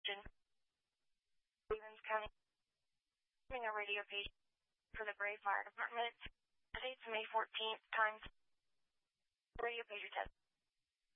Stevens County, having a radio page for the Bray Fire Department. Date's May 14th, times radio pager test.